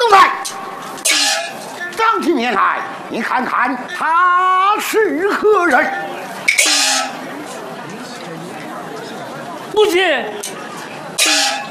来，长起面来，你看看他是何人？ 母亲。